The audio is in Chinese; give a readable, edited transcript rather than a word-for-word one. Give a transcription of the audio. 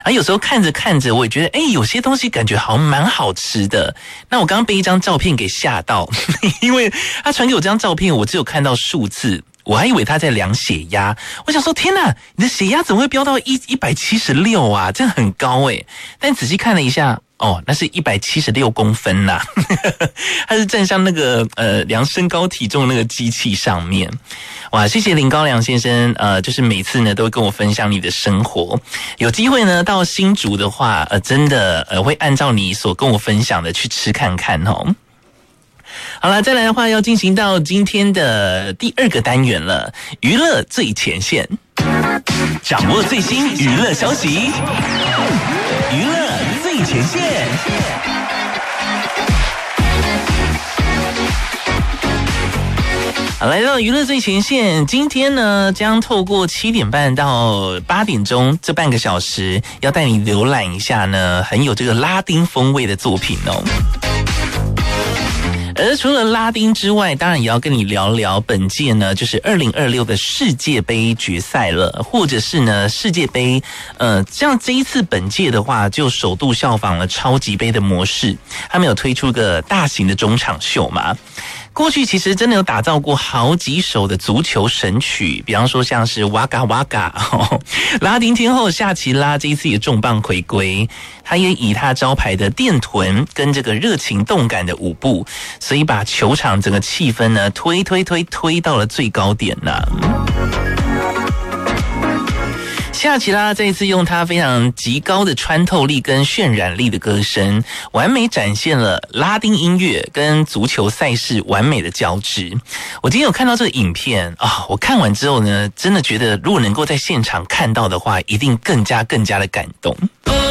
有时候看着看着，我也觉得，有些东西感觉好像蛮好吃的。那我刚刚被一张照片给吓到，因为他传给我这张照片，我只有看到数字，我还以为他在量血压。我想说，天哪，你的血压怎么会飙到176啊？这样很高欸。但仔细看了一下，那是176公分呐，它是站上那个量身高体重那个机器上面。哇，谢谢林高粱先生，就是每次呢都会跟我分享你的生活。有机会呢到新竹的话，真的会按照你所跟我分享的去吃看看哦。好了，再来的话要进行到今天的第2个单元了，娱乐最前线，掌握最新娱乐消息，娱乐最前线。好，来到娱乐最前线，今天呢将透过7点半到8点钟这半个小时，要带你浏览一下呢很有这个拉丁风味的作品哦。而除了拉丁之外，当然也要跟你聊聊本届呢就是2026的世界杯决赛了，或者是呢世界杯像这一次本届的话就首度效仿了超级杯的模式，他们有推出个大型的中场秀嘛。过去其实真的有打造过好几首的足球神曲，比方说像是哇嘎哇嘎，拉丁天后夏奇拉这一次也重磅回归，他也以他招牌的电臀跟这个热情动感的舞步，所以把球场整个气氛呢推到了最高点呐。夏奇拉这一次用他非常极高的穿透力跟渲染力的歌声，完美展现了拉丁音乐跟足球赛事完美的交织。我今天有看到这个影片我看完之后呢，真的觉得如果能够在现场看到的话，一定更加的感动。